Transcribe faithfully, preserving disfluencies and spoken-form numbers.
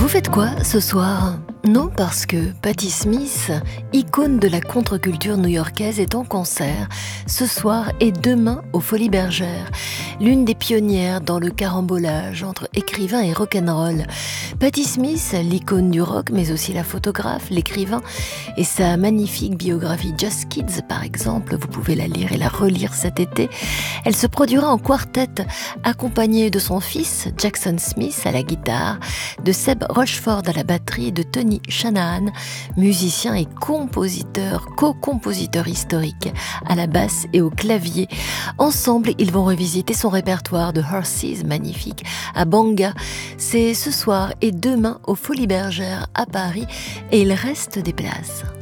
faites quoi ce soir ? Non, parce que Patti Smith, icône de la contre-culture new-yorkaise, est en concert ce soir et demain aux Folies Bergères. L'une des pionnières dans le carambolage entre écrivain et rock'n'roll. Patti Smith, l'icône du rock, mais aussi la photographe, l'écrivain, et sa magnifique biographie Just Kids, par exemple, vous pouvez la lire et la relire cet été. Elle se produira en quartet, accompagnée de son fils, Jackson Smith, à la guitare, de Seb Rochford à la batterie et de Tony Shanahan, musicien et compositeur, co-compositeur historique, à la basse et au clavier. Ensemble, ils vont revisiter son répertoire de Horses, magnifique, à Banga. C'est ce soir et demain aux Folies Bergères à Paris et il reste des places.